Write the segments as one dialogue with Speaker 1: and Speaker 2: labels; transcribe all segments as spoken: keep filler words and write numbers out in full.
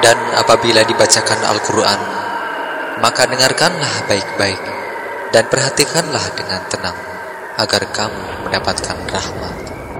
Speaker 1: Dan apabila dibacakan Al-Quran, maka dengarkanlah baik-baik dan perhatikanlah dengan tenang, agar kamu mendapatkan rahmat.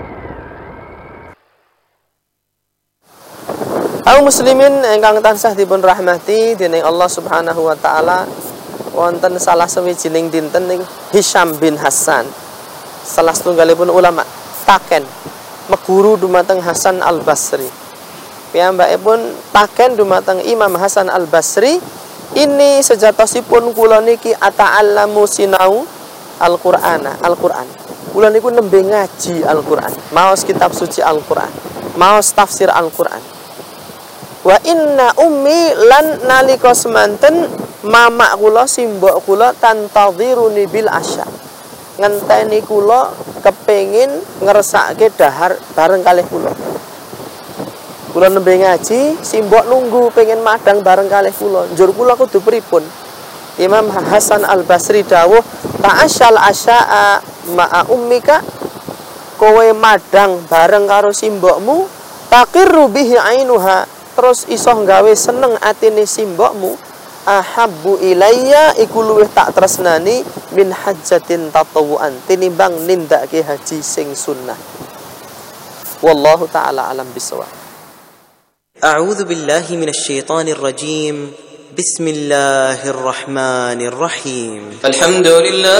Speaker 2: Kaum muslimin ingkang tansah dipun rahmati dening Allah Subhanahu wa taala, wonten salah sawijining dinten ing Hisham bin Hasan, salah setunggalipun ulama taken meguru dumateng Hasan Al-Basri. Piyambakipun taken dumateng Imam Hasan Al-Basri, ini sejatosipun kula niki ata'allamu sinau Al-Qur'ana, Al-Qur'an. Kula niku nembe ngaji Al-Qur'an, maos kitab suci Al-Qur'an, maos tafsir Al-Qur'an. Wa inna ummi lan nalika semanten mamak kula simbok kula tantadhiruni bil asya. Ngenteni kula kepengin ngersake dahar bareng kalih kula. Kula nembe ngaji, simbok nunggu pengen madang bareng kalih kula. Njur kula kudu pripun? Imam Hasan Al-Basri dawuh, ta'asyal asya'a ma'a ummika, kowe madang bareng karo simbokmu, taqirru bihi ainuha, terus iso gawe seneng atine simbokmu, ahabbu ilayya iku luwih tak tresnani min hajjatin tatawuan, tinimbang nindakake haji sing sunnah. Wallahu taala alam bisawab.
Speaker 3: A'udzu billahi minasy syaithanir rajim. Bismillahirrahmanirrahim. Alhamdulillah